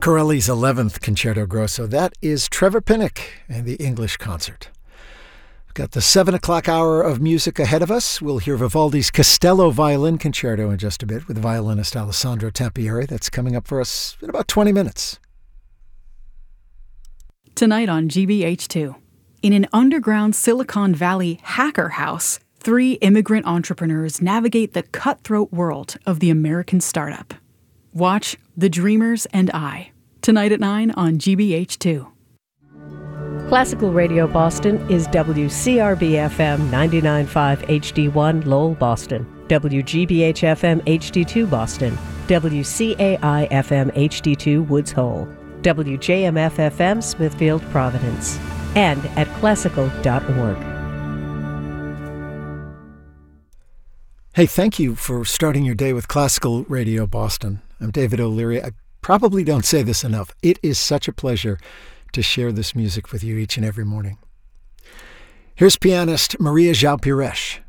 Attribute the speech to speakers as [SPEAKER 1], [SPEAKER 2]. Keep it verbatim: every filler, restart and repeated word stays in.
[SPEAKER 1] Corelli's eleventh Concerto Grosso. That is Trevor Pinnock and the English Concert. We've got the seven o'clock hour of music ahead of us. We'll hear Vivaldi's Castello Violin Concerto in just a bit with violinist Alessandro Tampieri. That's coming up for us in about twenty minutes.
[SPEAKER 2] Tonight on G B H two, in an underground Silicon Valley hacker house, three immigrant entrepreneurs navigate the cutthroat world of the American startup. Watch The Dreamers and I, tonight at nine on G B H two.
[SPEAKER 3] Classical Radio Boston is W C R B F M ninety-nine point five H D one Lowell, Boston, W G B H F M H D two Boston, W C A I F M H D two Woods Hole, W J M F F M Smithfield, Providence, and at classical dot org.
[SPEAKER 1] Hey, thank you for starting your day with Classical Radio Boston. I'm David O'Leary. I probably don't say this enough. It is such a pleasure to share this music with you each and every morning. Here's pianist Maria João Pires.